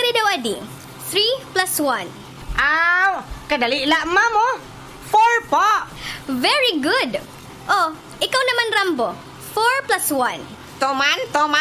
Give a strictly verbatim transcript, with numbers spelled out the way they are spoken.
Dire daw, adi. three plus one. Aw, kadali la, ma'am, oh. Four po. Very good. Oh, ikaw naman, Rambo. four plus one. Tuman, tuman.